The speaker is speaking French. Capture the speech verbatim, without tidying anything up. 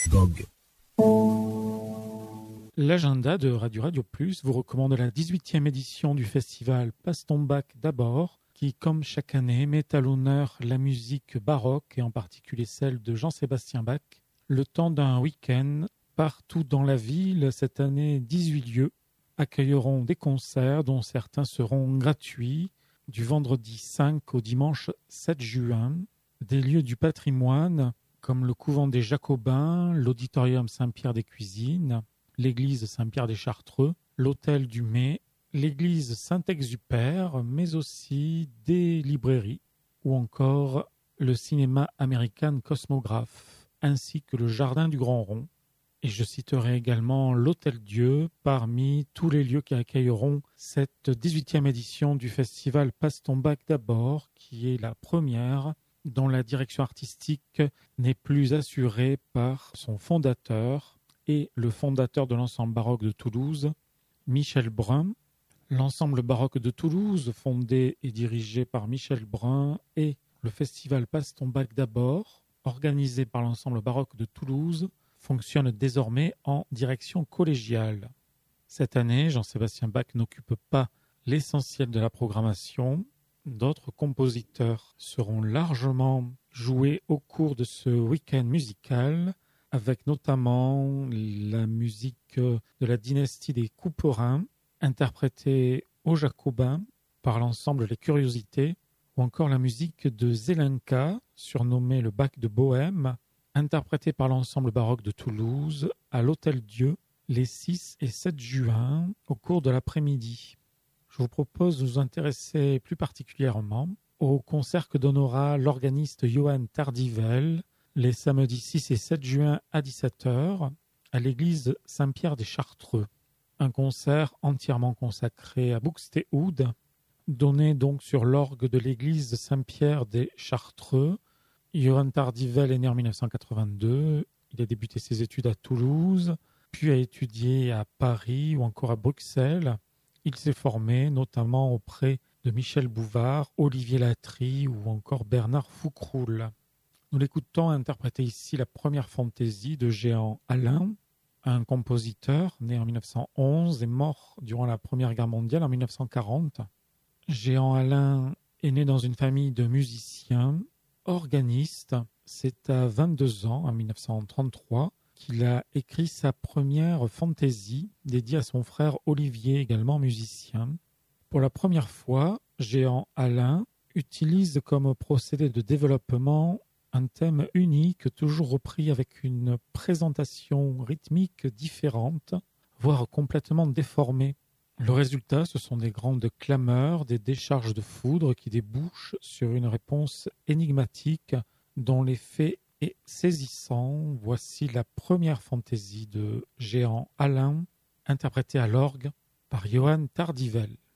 Gog. L'agenda de Radio Radio Plus vous recommande la dix-huitième édition du festival Passe ton bac d'abord, qui, comme chaque année, met à l'honneur la musique baroque et en particulier celle de Jean-Sébastien Bach. Le temps d'un week-end, partout dans la ville, cette année, dix-huit lieux accueilleront des concerts dont certains seront gratuits du vendredi cinq au dimanche sept juin. Des lieux du patrimoine comme le couvent des Jacobins, l'auditorium Saint-Pierre des Cuisines, l'église Saint-Pierre des Chartreux, l'hôtel du Mai, l'église Saint-Exupère, mais aussi des librairies ou encore le cinéma American Cosmographe, ainsi que le jardin du Grand Rond. Et je citerai également l'Hôtel Dieu parmi tous les lieux qui accueilleront cette dix-huitième édition du festival Passe ton bac d'abord, qui est la première dont la direction artistique n'est plus assurée par son fondateur et le fondateur de l'ensemble baroque de Toulouse, Michel Brun. L'ensemble baroque de Toulouse, fondé et dirigé par Michel Brun, et le festival Passe ton bac d'abord, organisé par l'ensemble baroque de Toulouse, fonctionne désormais en direction collégiale. Cette année, Jean-Sébastien Bach n'occupe pas l'essentiel de la programmation. D'autres compositeurs seront largement joués au cours de ce week-end musical, avec notamment la musique de la dynastie des Couperins, interprétée au Jacobin par l'ensemble Les Curiosités, ou encore la musique de Zelenka, surnommée le Bach de Bohême, interprétée par l'ensemble baroque de Toulouse à l'Hôtel Dieu les six et sept juin au cours de l'après-midi. Je vous propose de nous intéresser plus particulièrement au concert que donnera l'organiste Johan Tardivel les samedis six et sept juin à dix-sept heures à l'église Saint-Pierre des Chartreux. Un concert entièrement consacré à Buxtehude, donné donc sur l'orgue de l'église Saint-Pierre des Chartreux. Johan Tardivel est né en dix-neuf cent quatre-vingt-deux. Il a débuté ses études à Toulouse, puis a étudié à Paris ou encore à Bruxelles. Il s'est formé notamment auprès de Michel Bouvard, Olivier Latry ou encore Bernard Foucroul. Nous l'écoutons interpréter ici la première fantaisie de Jehan Alain, un compositeur né en dix-neuf cent onze et mort durant la Première Guerre mondiale en dix-neuf cent quarante. Jehan Alain est né dans une famille de musiciens, organistes. C'est à vingt-deux ans, en dix-neuf cent trente-trois, qu'il a écrit sa première fantaisie dédiée à son frère Olivier, également musicien. Pour la première fois, Jehan Alain utilise comme procédé de développement un thème unique, toujours repris avec une présentation rythmique différente, voire complètement déformée. Le résultat, ce sont des grandes clameurs, des décharges de foudre qui débouchent sur une réponse énigmatique dont l'effet est saisissant. Voici la première fantaisie de Jehan Alain, interprétée à l'orgue par Johan Tardivel.